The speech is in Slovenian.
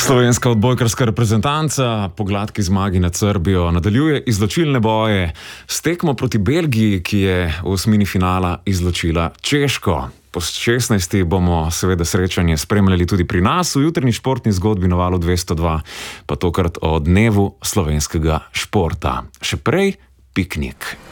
Slovenska odbojkarska reprezentanca po gladki zmagi nad Srbijo nadaljuje izločilne boje s tekmo proti Belgiji, ki je v osmini finala izločila Češko. Po 16. bomo seveda srečanje spremljali tudi pri nas v jutrni športni zgodbi na Valu 202, pa tokrat o dnevu slovenskega športa. Še prej piknik.